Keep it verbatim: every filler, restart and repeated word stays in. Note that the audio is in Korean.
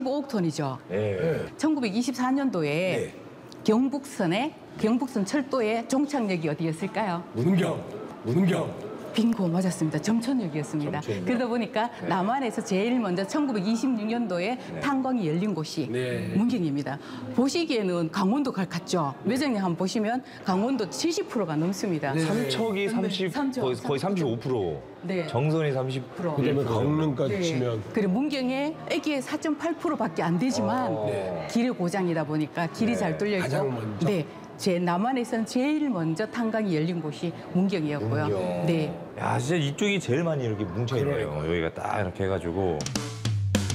오억 톤이죠. 네. 천구백이십사 년도에 네. 경북선에 경북선 철도의 종착역이 어디였을까요? 문경. 문경. 빙고 맞았습니다. 점천역이었습니다. 점천역. 그러다 보니까 네. 남한에서 제일 먼저 천구백이십육 년도에 네. 탄광이 열린 곳이 네. 문경입니다. 보시기에는 강원도 같죠. 매장량 한번 보시면 강원도 칠십 퍼센트가 넘습니다. 네. 삼척이 삼십, 삼척, 거의, 거의 삼십오 퍼센트. 네. 정선이 삼십 퍼센트. 그다음에 강릉까지 치면 그리고 문경에 애기의 사 점 팔 퍼센트밖에 안 되지만 어. 네. 길의 고장이다 보니까 길이 네. 잘 뚫려 있고 가장 먼저? 네. 제 남한에서는 제일 먼저 탄광이 열린 곳이 문경이었고요. 문경. 네. 야, 진짜 이쪽이 제일 많이 이렇게 뭉쳐있네요. 여기가 딱 이렇게 해가지고.